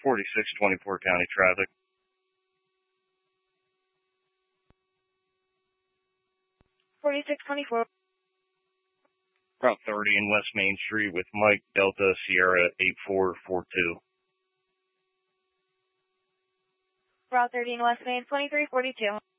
4624 county traffic. Route 30 in West Main Street with Mike Delta Sierra 8442. Route 30 in West Main, 2342.